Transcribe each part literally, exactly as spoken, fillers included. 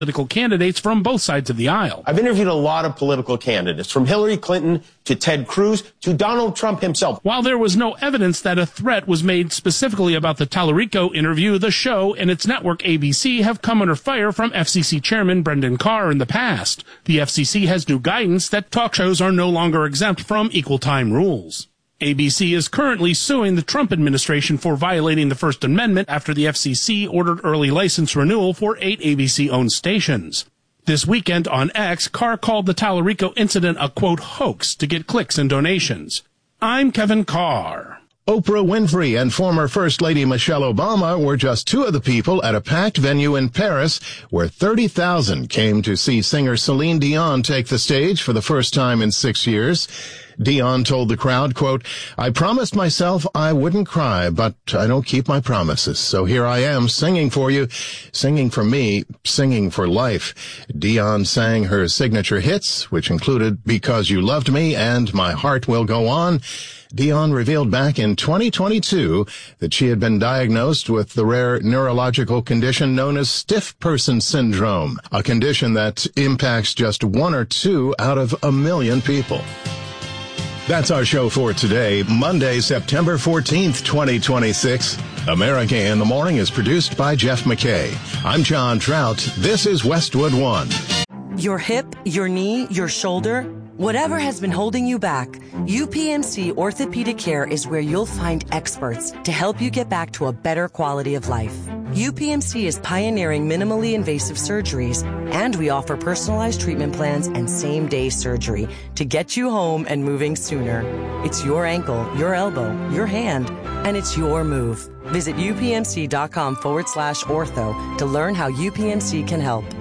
political candidates from both sides of the aisle. I've interviewed a lot of political candidates, from Hillary Clinton to Ted Cruz to Donald Trump himself. While there was no evidence that a threat was made specifically about the Tallarico interview, the show and its network A B C have come under fire from F C C Chairman Brendan Carr in the past. The F C C has new guidance that talk shows are no longer exempt from equal time rules. A B C is currently suing the Trump administration for violating the First Amendment after the F C C ordered early license renewal for eight A B C-owned stations. This weekend on X, Carr called the Tallarico incident a, quote, hoax to get clicks and donations. I'm Kevin Carr. Oprah Winfrey and former First Lady Michelle Obama were just two of the people at a packed venue in Paris where thirty thousand came to see singer Celine Dion take the stage for the first time in six years. Dion told the crowd, quote, I promised myself I wouldn't cry, but I don't keep my promises. So here I am singing for you, singing for me, singing for life. Dion sang her signature hits, which included Because You Loved Me and My Heart Will Go On. Dion revealed back in twenty twenty-two that she had been diagnosed with the rare neurological condition known as stiff person syndrome, a condition that impacts just one or two out of a million people. That's our show for today, Monday, September fourteenth, twenty twenty-six. America in the Morning is produced by Jeff McKay. I'm John Trout. This is Westwood One. Your hip, your knee, your shoulder, whatever has been holding you back, U P M C Orthopedic Care is where you'll find experts to help you get back to a better quality of life. U P M C is pioneering minimally invasive surgeries, and we offer personalized treatment plans and same-day surgery to get you home and moving sooner. It's your ankle, your elbow, your hand, and it's your move. Visit upmc.com forward slash ortho to learn how U P M C can help.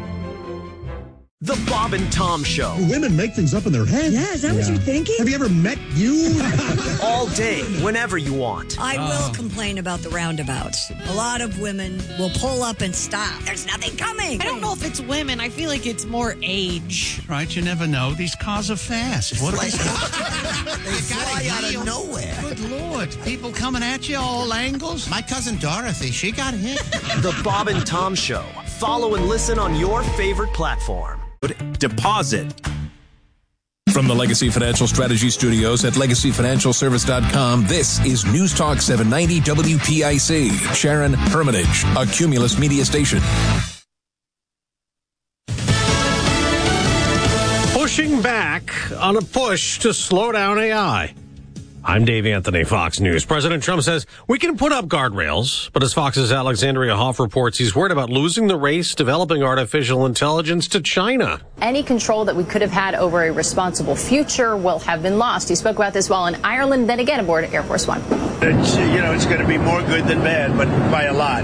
The Bob and Tom Show. Women make things up in their heads. Yeah, is that yeah. what you're thinking? Have you ever met you? All day, whenever you want. I oh. will complain about the roundabouts. A lot of women will pull up and stop. There's nothing coming. I don't know if it's women. I feel like it's more age. Right, you never know. These cars are fast. What like, they fly out of nowhere. Good Lord. People coming at you all angles. My cousin Dorothy, she got hit. The Bob and Tom Show. Follow and listen on your favorite platform. Deposit. From the Legacy Financial Strategy Studios at legacy financial service dot com, this is News Talk seven ninety W P I C. Sharon Hermitage, a Cumulus media station. Pushing back on a push to slow down A I. I'm Dave Anthony, Fox News. President Trump says we can put up guardrails, but as Fox's Alexandria Hoff reports, he's worried about losing the race developing artificial intelligence to China. Any control that we could have had over a responsible future will have been lost. He spoke about this while in Ireland, then again aboard Air Force One. It's, you know, it's going to be more good than bad, but by a lot.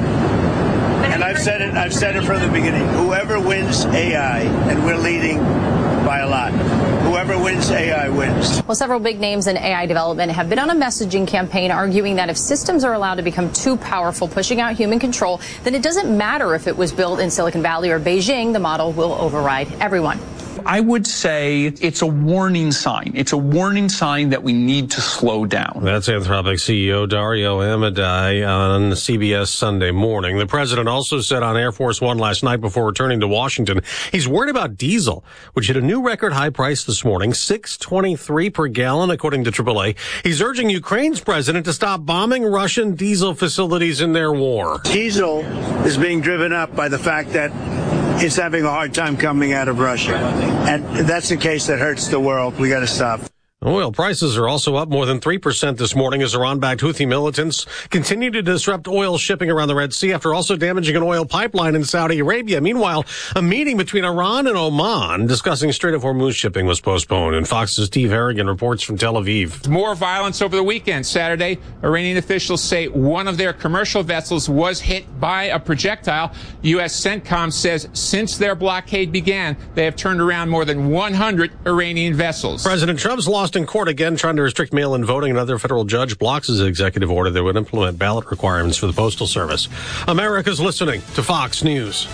And I've said it, I've said it from the beginning. Whoever wins A I, and we're leading by a lot. Whoever wins A I wins. Well, several big names in A I development have been on a messaging campaign arguing that if systems are allowed to become too powerful, pushing out human control, then it doesn't matter if it was built in Silicon Valley or Beijing, the model will override everyone. I would say it's a warning sign. It's a warning sign that we need to slow down. That's Anthropic C E O Dario Amodei on C B S Sunday Morning. The president also said on Air Force One last night before returning to Washington, he's worried about diesel, which hit a new record high price this morning, six twenty-three per gallon, according to triple A. He's urging Ukraine's president to stop bombing Russian diesel facilities in their war. Diesel is being driven up by the fact that it's having a hard time coming out of Russia. And that's the case that hurts the world. We got to stop. Oil prices are also up more than three percent this morning as Iran-backed Houthi militants continue to disrupt oil shipping around the Red Sea after also damaging an oil pipeline in Saudi Arabia. Meanwhile, a meeting between Iran and Oman discussing Strait of Hormuz shipping was postponed. And Fox's Steve Harrigan reports from Tel Aviv. More violence over the weekend. Saturday, Iranian officials say one of their commercial vessels was hit by a projectile. U S CENTCOM says since their blockade began, they have turned around more than one hundred Iranian vessels. President Trump's lost in court again, trying to restrict mail-in voting. Another federal judge blocks his executive order that would implement ballot requirements for the Postal Service. America's listening to Fox News.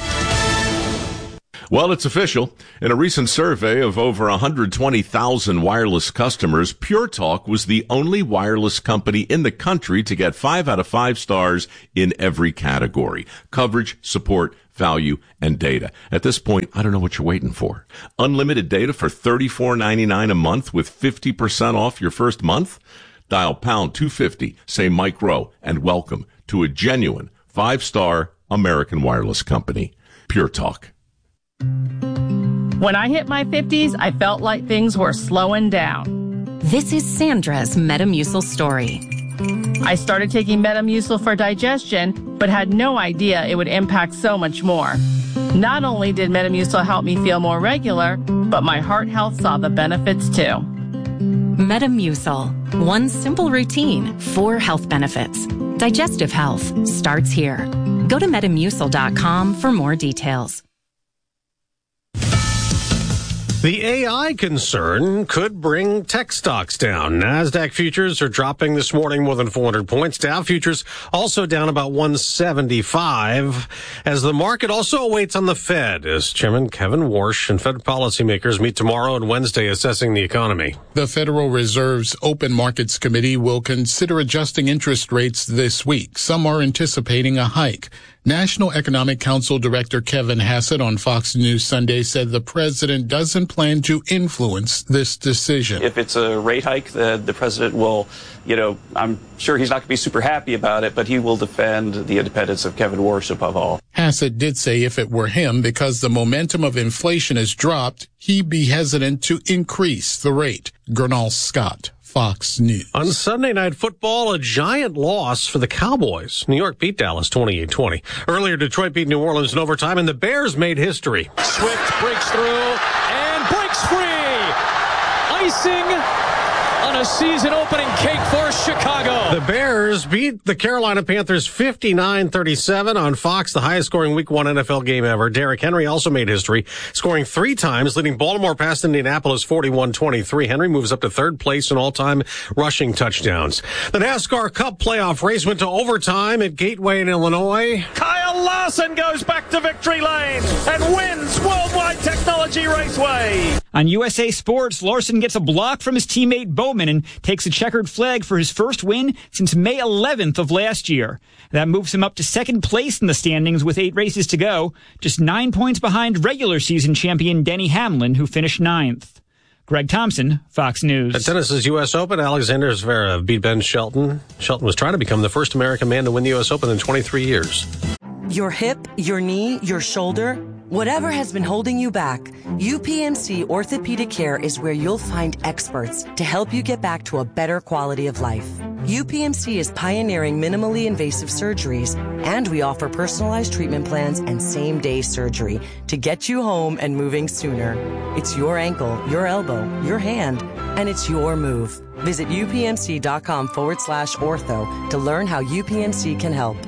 Well, it's official. In a recent survey of over one hundred twenty thousand wireless customers, Pure Talk was the only wireless company in the country to get five out of five stars in every category: coverage, support, value, and data. At this point, I don't know what you're waiting for. Unlimited data for thirty-four ninety-nine a month with fifty percent off your first month? Dial pound two fifty, say Mike Rowe, and welcome to a genuine five-star American wireless company. Pure Talk. When I hit my fifties, I felt like things were slowing down. This is Sandra's Metamucil story. I started taking Metamucil for digestion, but had no idea it would impact so much more. Not only did Metamucil help me feel more regular, but my heart health saw the benefits too. Metamucil. One simple routine, four health benefits. Digestive health starts here. Go to metamucil dot com for more details. The A I concern could bring tech stocks down. NASDAQ futures are dropping this morning more than four hundred points. Dow futures also down about one seventy-five as the market also awaits on the Fed as Chairman Kevin Warsh and Fed policymakers meet tomorrow and Wednesday assessing the economy. The Federal Reserve's Open Markets Committee will consider adjusting interest rates this week. Some are anticipating a hike. National Economic Council Director Kevin Hassett on Fox News Sunday said the president doesn't plan to influence this decision. If it's a rate hike, the, the president will, you know, I'm sure he's not going to be super happy about it, but he will defend the independence of Kevin Warsh above all. Hassett did say if it were him, because the momentum of inflation has dropped, he'd be hesitant to increase the rate. Gernal Scott, Fox News. On Sunday Night Football, a giant loss for the Cowboys. New York beat Dallas twenty-eight twenty. Earlier, Detroit beat New Orleans in overtime, and the Bears made history. Swift breaks through and breaks free. Icing on a season-opening cake for Chicago. The Bears beat the Carolina Panthers fifty-nine thirty-seven on Fox, the highest-scoring Week one N F L game ever. Derrick Henry also made history, scoring three times, leading Baltimore past Indianapolis forty-one twenty-three. Henry moves up to third place in all-time rushing touchdowns. The NASCAR Cup playoff race went to overtime at Gateway in Illinois. Kyle Larson goes back to victory lane and wins Worldwide Technology Raceway. On U S A Sports, Larson gets a block from his teammate Bowman and takes a checkered flag for his first win since May eleventh of last year. That moves him up to second place in the standings with eight races to go, just nine points behind regular season champion Denny Hamlin, who finished ninth. Greg Thompson, Fox News. At tennis's U S Open, Alexander Zverev beat Ben Shelton. Shelton was trying to become the first American man to win the U S Open in twenty-three years. Your hip, your knee, your shoulder, whatever has been holding you back, U P M C Orthopedic Care is where you'll find experts to help you get back to a better quality of life. U P M C is pioneering minimally invasive surgeries, and we offer personalized treatment plans and same-day surgery to get you home and moving sooner. It's your ankle, your elbow, your hand, and it's your move. Visit upmc.com forward slash ortho to learn how U P M C can help.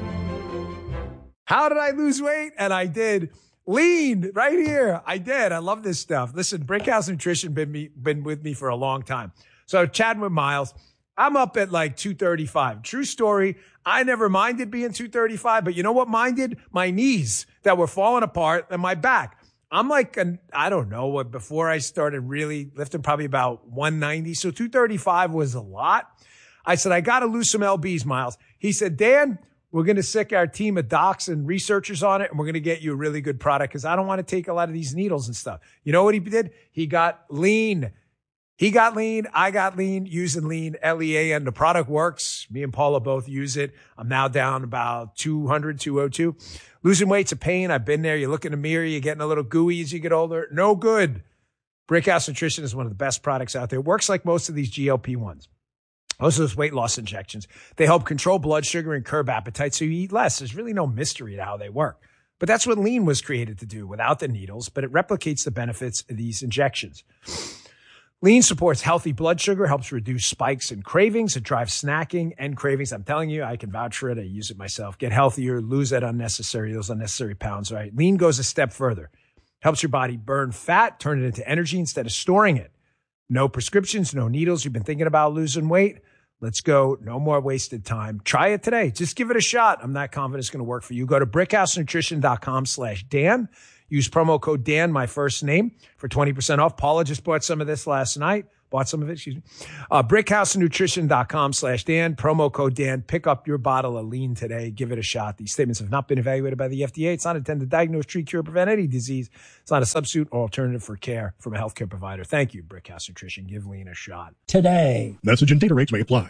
How did I lose weight? And I did. Lean right here. I did. I love this stuff. Listen, Brinkhouse Nutrition been me, been with me for a long time. So chatting with Miles, I'm up at like two thirty-five. True story. I never minded being two thirty-five, but you know what minded? My knees that were falling apart and my back. I'm like, an, I don't know what, before I started really lifting, probably about one ninety. So two thirty-five was a lot. I said, I got to lose some L Bs, Miles. He said, Dan, we're going to sick our team of docs and researchers on it, and we're going to get you a really good product because I don't want to take a lot of these needles and stuff. You know what he did? He got lean. He got lean. I got lean using lean, L E A N. The product works. Me and Paula both use it. I'm now down about two hundred, two oh two. Losing weight's a pain. I've been there. You look in the mirror. You're getting a little gooey as you get older. No good. Brickhouse Nutrition is one of the best products out there. It works like most of these G L P ones. Most of those weight loss injections, they help control blood sugar and curb appetite so you eat less. There's really no mystery to how they work. But that's what lean was created to do without the needles, but it replicates the benefits of these injections. Lean supports healthy blood sugar, helps reduce spikes and cravings. It drives snacking and cravings. I'm telling you, I can vouch for it. I use it myself. Get healthier, lose that unnecessary, those unnecessary pounds, right? Lean goes a step further. Helps your body burn fat, turn it into energy instead of storing it. No prescriptions, no needles. You've been thinking about losing weight? Let's go. No more wasted time. Try it today. Just give it a shot. I'm not confident it's going to work for you. Go to brickhousenutrition.com slash Dan. Use promo code Dan, my first name, for twenty percent off. Paula just bought some of this last night. bought some of it, excuse me. Uh, brickhousenutrition.com slash Dan, promo code Dan. Pick up your bottle of lean today. Give it a shot. These statements have not been evaluated by the F D A. It's not intended to diagnose, treat, cure, prevent any disease. It's not a substitute or alternative for care from a healthcare provider. Thank you, Brickhouse Nutrition. Give lean a shot today. Message and data rates may apply.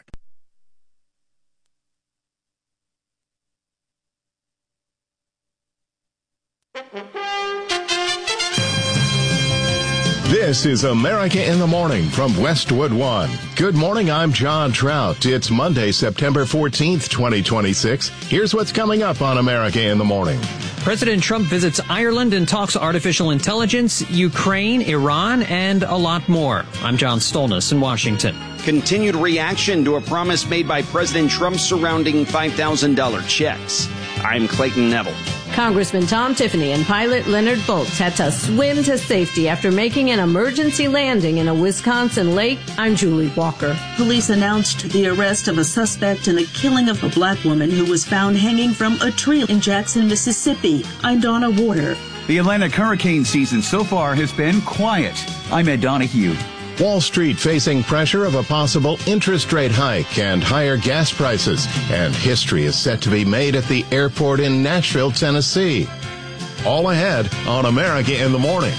This is America in the Morning from Westwood One. Good morning, I'm John Trout. It's Monday, September fourteenth, twenty twenty-six. Here's what's coming up on America in the Morning. President Trump visits Ireland and talks artificial intelligence, Ukraine, Iran, and a lot more. I'm John Stolness in Washington. Continued reaction to a promise made by President Trump surrounding five thousand dollars checks. I'm Clayton Neville. Congressman Tom Tiffany and pilot Leonard Boltz had to swim to safety after making an emergency landing in a Wisconsin lake. I'm Julie Walker. Police announced the arrest of a suspect in the killing of a black woman who was found hanging from a tree in Jackson, Mississippi. I'm Donna Warder. The Atlantic hurricane season so far has been quiet. I'm Ed Donahue. Wall Street facing pressure of a possible interest rate hike and higher gas prices. And history is set to be made at the airport in Nashville, Tennessee. All ahead on America in the Morning.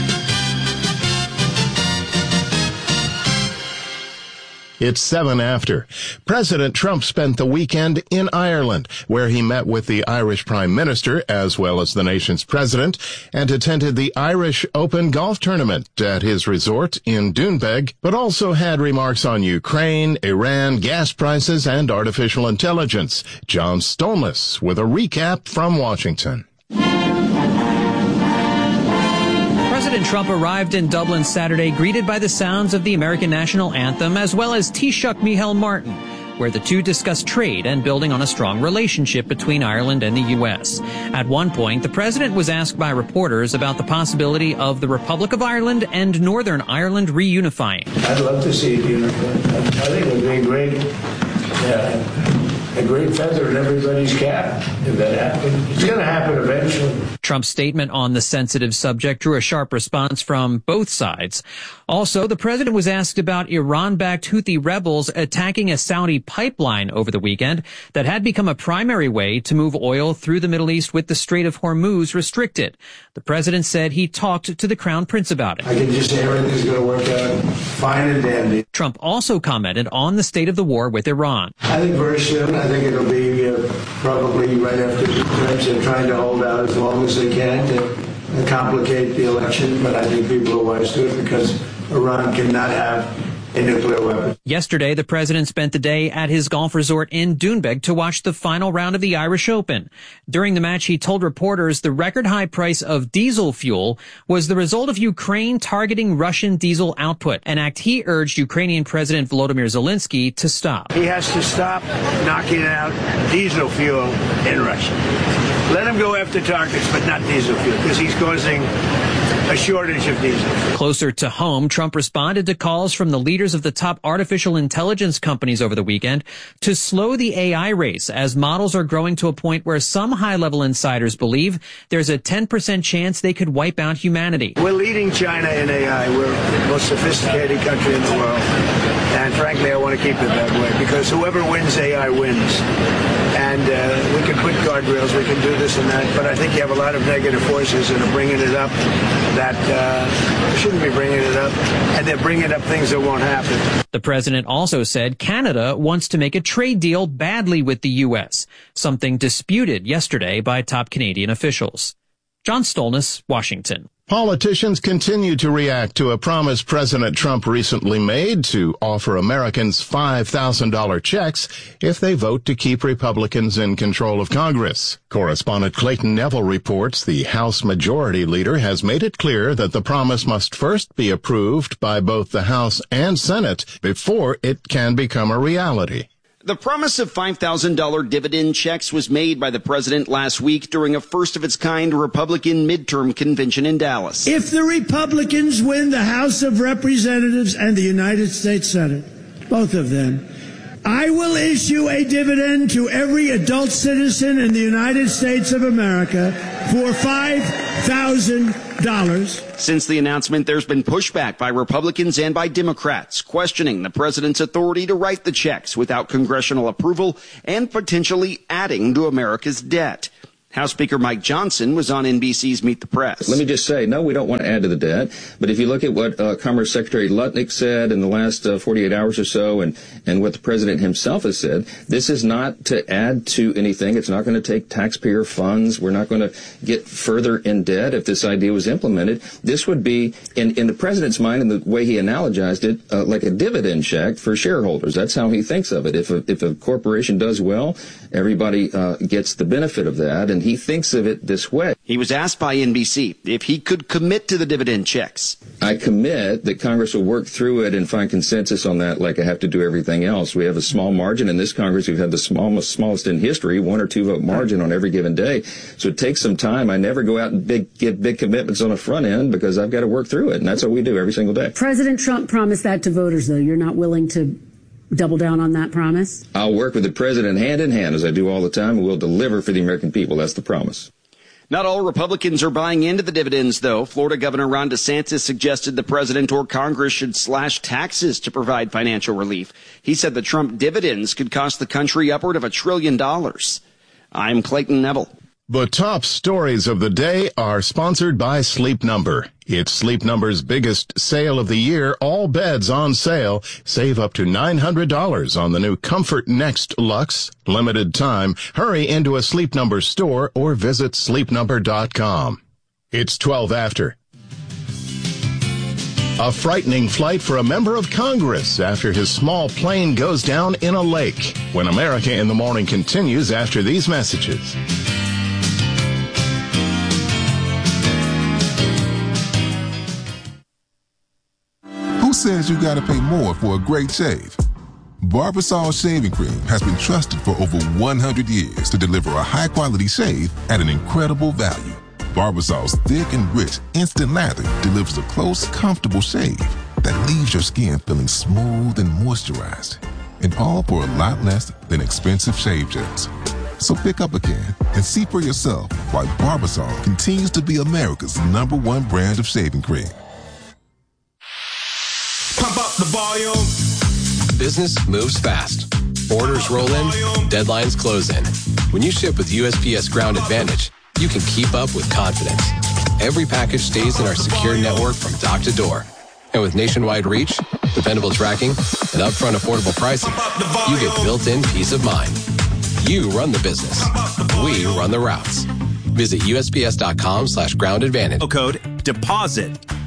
It's seven after. President Trump spent the weekend in Ireland, where he met with the Irish Prime Minister, as well as the nation's president, and attended the Irish Open Golf Tournament at his resort in Doonbeg, but also had remarks on Ukraine, Iran, gas prices, and artificial intelligence. John Stolness with a recap from Washington. President Trump arrived in Dublin Saturday, greeted by the sounds of the American national anthem, as well as Taoiseach Micheál Martin, where the two discussed trade and building on a strong relationship between Ireland and the U S. At one point, the president was asked by reporters about the possibility of the Republic of Ireland and Northern Ireland reunifying. I'd love to see it unified. I think it would be great. Yeah. A great feather in everybody's cap if that happened. It's going to happen eventually. Trump's statement on the sensitive subject drew a sharp response from both sides. Also, the president was asked about Iran-backed Houthi rebels attacking a Saudi pipeline over the weekend that had become a primary way to move oil through the Middle East with the Strait of Hormuz restricted. The president said he talked to the Crown Prince about it. I can just say everything's going to work out fine and dandy. Trump also commented on the state of the war with Iran. I think very soon, I think it'll be uh, probably right after the midterms. They're trying to hold out as long as they can to complicate the election, but I think people are wise to it because Iran cannot have a nuclear weapon. Yesterday, the president spent the day at his golf resort in Doonbeg to watch the final round of the Irish Open. During the match, he told reporters the record high price of diesel fuel was the result of Ukraine targeting Russian diesel output, an act he urged Ukrainian President Volodymyr Zelensky to stop. He has to stop knocking out diesel fuel in Russia. Let him go after targets, but not diesel fuel, because he's causing a shortage of diesel. Closer to home, Trump responded to calls from the leaders of the top artificial intelligence companies over the weekend to slow the A I race as models are growing to a point where some high-level insiders believe there's a ten percent chance they could wipe out humanity. We're leading China in A I. We're the most sophisticated country in the world. And frankly, I want to keep it that way because whoever wins A I wins. And uh, we can put guardrails, we can do this and that, but I think you have a lot of negative forces that are bringing it up that uh, shouldn't be bringing it up, and they're bringing up things that won't happen. The president also said Canada wants to make a trade deal badly with the U S, something disputed yesterday by top Canadian officials. John Stolness, Washington. Politicians continue to react to a promise President Trump recently made to offer Americans five thousand dollars checks if they vote to keep Republicans in control of Congress. Correspondent Clayton Neville reports the House Majority Leader has made it clear that the promise must first be approved by both the House and Senate before it can become a reality. The promise of five thousand dollars dividend checks was made by the president last week during a first-of-its-kind Republican midterm convention in Dallas. If the Republicans win the House of Representatives and the United States Senate, both of them, I will issue a dividend to every adult citizen in the United States of America for five thousand dollars. Since the announcement, there's been pushback by Republicans and by Democrats, questioning the president's authority to write the checks without congressional approval and potentially adding to America's debt. House Speaker Mike Johnson was on N B C's Meet the Press. Let me just say, no, we don't want to add to the debt. But if you look at what uh, Commerce Secretary Lutnick said in the last uh, forty-eight hours or so, and, and what the president himself has said, this is not to add to anything. It's not going to take taxpayer funds. We're not going to get further in debt if this idea was implemented. This would be, in, in the president's mind, and the way he analogized it, uh, like a dividend check for shareholders. That's how he thinks of it. If a, if a corporation does well, everybody uh, gets the benefit of that. And he thinks of it this way. He was asked by N B C if he could commit to the dividend checks. I commit that Congress will work through it and find consensus on that like I have to do everything else. We have a small margin. In this Congress, we've had the smallest, smallest in history, one or two vote margin on every given day. So it takes some time. I never go out and big, get big commitments on the front end because I've got to work through it. And that's what we do every single day. President Trump promised that to voters, though. You're not willing to double down on that promise? I'll work with the president hand in hand, as I do all the time, and we'll deliver for the American people. That's the promise. Not all Republicans are buying into the dividends, though. Florida Governor Ron DeSantis suggested the president or Congress should slash taxes to provide financial relief. He said the Trump dividends could cost the country upward of a trillion dollars. I'm Clayton Neville. The top stories of the day are sponsored by Sleep Number. It's Sleep Number's biggest sale of the year. All beds on sale. Save up to nine hundred dollars on the new Comfort Next Luxe. Limited time. Hurry into a Sleep Number store or visit sleep number dot com. It's twelve after. A frightening flight for a member of Congress after his small plane goes down in a lake. When America in the Morning continues after these messages. Who says you gotta pay more for a great shave? Barbasol Shaving Cream has been trusted for over one hundred years to deliver a high-quality shave at an incredible value. Barbasol's thick and rich instant lather delivers a close, comfortable shave that leaves your skin feeling smooth and moisturized. And all for a lot less than expensive shave gels. So pick up again and see for yourself why Barbasol continues to be America's number one brand of shaving cream. Pump up the volume. Business moves fast. Orders roll in, deadlines close in. When you ship with U S P S Ground Advantage, you can keep up with confidence. Every package stays in our secure network from dock to door. And with nationwide reach, dependable tracking, and upfront affordable pricing, you get built-in peace of mind. You run the business. We run the routes. Visit U S P S dot com slash ground advantage. Code DEPOSIT.